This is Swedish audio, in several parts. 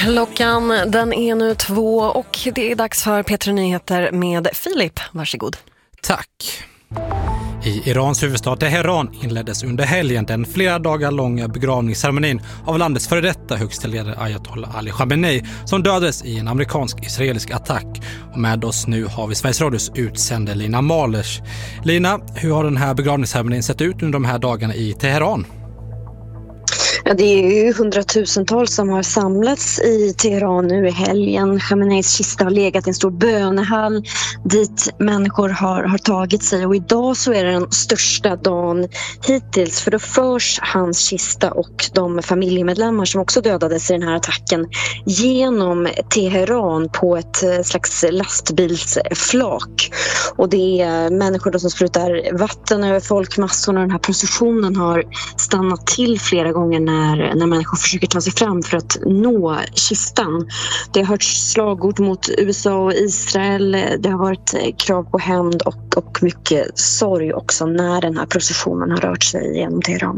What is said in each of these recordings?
Klockan den är nu 2 och det är dags för P3 Nyheter med Filip. Varsågod. Tack. I Irans huvudstad Teheran inleddes under helgen den flera dagar långa begravningsceremonin av landets före detta högsta ledare Ayatollah Ali Khamenei som dödades i en amerikansk-israelisk attack. Och med oss nu har vi Sveriges Radios utsände Lina Malers. Lina, hur har den här begravningsceremonin sett ut under de här dagarna i Teheran? Ja, det är ju hundratusentals som har samlats i Teheran nu i helgen. Khameneis kista har legat i en stor bönehall dit människor har tagit sig. Och idag så är det den största dagen hittills. För då förs hans kista och de familjemedlemmar som också dödades i den här attacken genom Teheran på ett slags lastbilsflak. Och det är människor då som sprutar vatten över folkmassorna. Den här processionen har stannat till flera gånger när människor försöker ta sig fram för att nå kistan. Det har hörts slagord mot USA och Israel. Det har varit krav på hämnd och mycket sorg också när den här processionen har rört sig genom Teheran.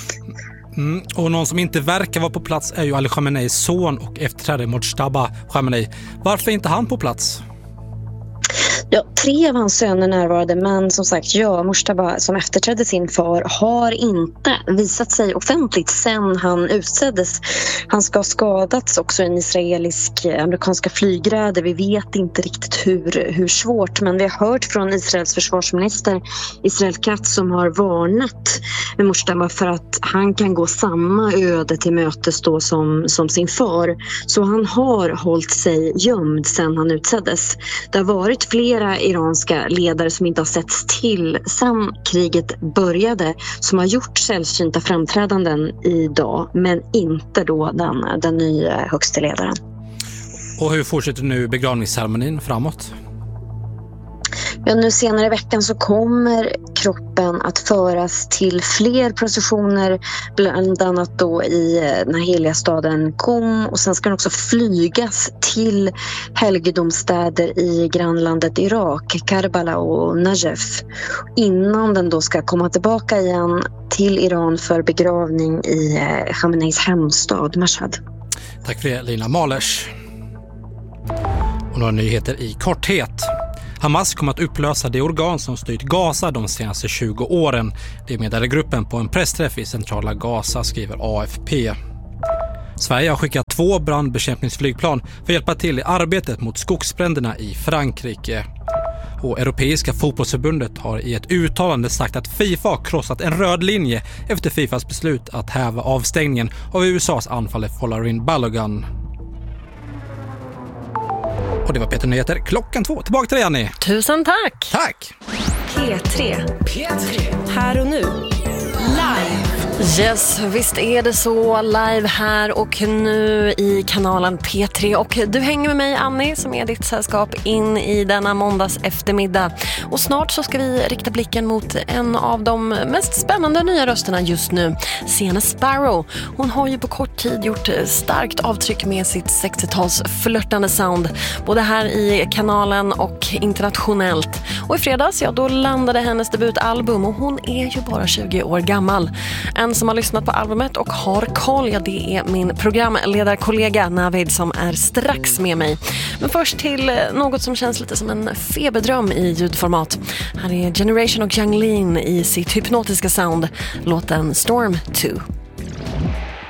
Och någon som inte verkar vara på plats är ju Ali Khameneis son och efterträdare Mojtaba Khamenei. Varför är inte han på plats? Ja, 3 av hans söner närvarade, men som sagt, Mojtaba som efterträdde sin far har inte visat sig offentligt sedan han utseddes. Han ska ha skadats också i en amerikanska flygräder. Vi vet inte riktigt hur svårt, men vi har hört från Israels försvarsminister Israel Katz som har varnat med Mojtaba för att han kan gå samma öde till mötes då som sin far. Så han har hållit sig gömd sedan han utseddes. Det har varit flera iranska ledare som inte har setts till sedan kriget började som har gjort sällsynta framträdanden idag, men inte då den nya högsta ledaren. Och hur fortsätter nu begravningsceremonin framåt? Ja, nu senare i veckan så kommer kroppen att föras till fler processioner, bland annat då i den här heliga staden Qom, och sen ska den också flygas till helgedomsstäder i grannlandet Irak, Karbala och Najaf, innan den då ska komma tillbaka igen till Iran för begravning i Khameneis hemstad Mashhad. Tack för det, Lina Malers. Och några nyheter i korthet. Hamas kommer att upplösa det organ som styrt Gaza de senaste 20 åren. Det meddelade gruppen på en pressträff i centrala Gaza, skriver AFP. Sverige har skickat 2 brandbekämpningsflygplan för att hjälpa till i arbetet mot skogsbränderna i Frankrike. Och Europeiska fotbollsförbundet har i ett uttalande sagt att FIFA har krossat en röd linje efter FIFAs beslut att häva avstängningen av USAs anfallare Folarin Balogun. Och det var P3 Nyheter klockan 2. Tillbaka till dig, Annie. Tusen tack. Tack. P3. Här och nu. Live. Yes, visst är det så, live här och nu i kanalen P3, och du hänger med mig, Annie, som är ditt sällskap in i denna måndags eftermiddag. Och snart så ska vi rikta blicken mot en av de mest spännande nya rösterna just nu, Sienna Sparrow. Hon har ju på kort tid gjort starkt avtryck med sitt 60-tals flörtande sound, både här i kanalen och internationellt. Och i fredags, ja, då landade hennes debutalbum, och hon är ju bara 20 år gammal. En som har lyssnat på albumet och har koll, ja, det är min programledarkollega Navid som är strax med mig. Men först till något som känns lite som en feberdröm i ljudformat. Här är Generation och Yung Lean i sitt hypnotiska sound, låten Storm 2.